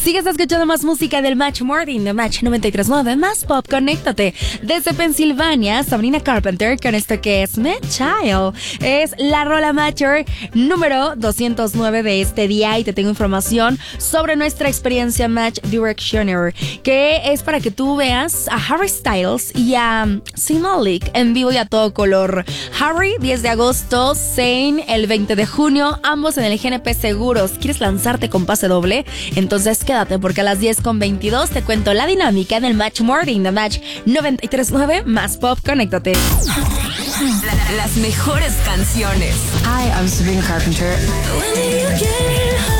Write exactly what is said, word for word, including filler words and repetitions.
Sigues escuchando más música del Match Morning de Match noventa y tres punto nueve, más pop, conéctate. Desde Pensilvania, Sabrina Carpenter con esto que es My Child. Es la rola Matcher número doscientos nueve de este día y te tengo información sobre nuestra experiencia Match Directioner, que es para que tú veas a Harry Styles y a Zayn Malik en vivo y a todo color. Harry, diez de agosto, Zayn el veinte de junio, ambos en el G N P Seguros. ¿Quieres lanzarte con pase doble? Entonces quédate porque a las diez con veintidós te cuento la dinámica del Match Morning de Match noventa y tres punto nueve, más pop, conéctate. La, las mejores canciones. Hi, I'm Sabrina Carpenter. When you get